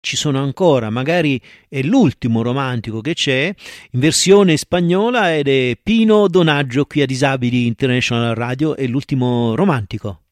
ci sono ancora, magari è l'ultimo romantico che c'è in versione spagnola ed è Pino Donaggio qui a Disabili International Radio, è l'ultimo romantico.